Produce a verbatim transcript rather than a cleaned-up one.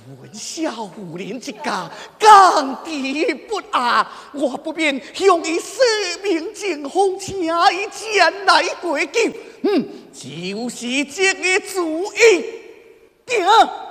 文小武林之家，刚敌不阿，我不便向伊舍命惊风，请伊前来归救。嗯，就是这个主意。行。